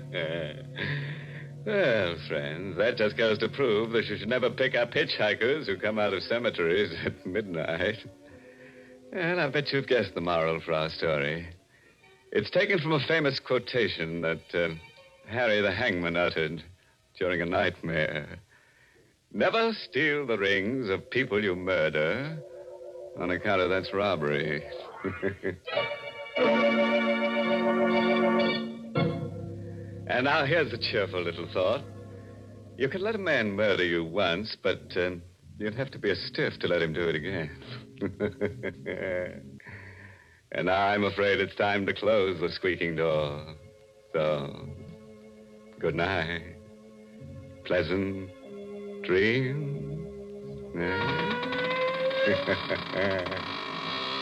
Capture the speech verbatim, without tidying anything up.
Well, friends, that just goes to prove that you should never pick up hitchhikers who come out of cemeteries at midnight. And I bet you've guessed the moral for our story. It's taken from a famous quotation that uh, Harry the Hangman uttered during a nightmare. Never steal the rings of people you murder, on account of that's robbery. And now here's a cheerful little thought. You can let a man murder you once, but uh, you'd have to be a stiff to let him do it again. And now I'm afraid it's time to close the squeaking door. So, good night. Pleasant dreams. Eh?